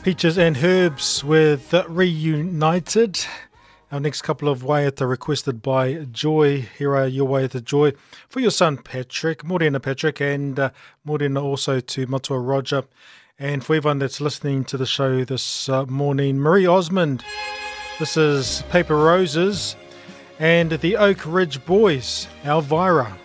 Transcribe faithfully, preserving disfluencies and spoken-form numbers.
Peaches and Herbs with Reunited. Our next couple of waiata requested by Joy. Here are your waiata, Joy, for your son Patrick. Morena Patrick, and uh, morena also to Matua Roger. And for everyone that's listening to the show this uh, morning, Marie Osmond. This is Paper Roses and the Oak Ridge Boys, Elvira.